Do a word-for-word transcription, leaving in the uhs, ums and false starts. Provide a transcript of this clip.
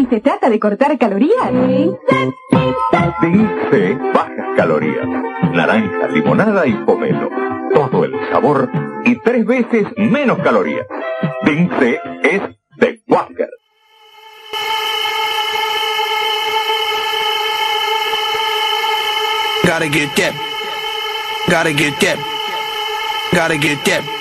se trata de cortar calorías. Ding C, bajas calorías. Naranja, limonada y pomelo. Todo el sabor y tres veces menos calorías. Ding C es de Quaker. Gotta get that. Gotta get that. Gotta get that.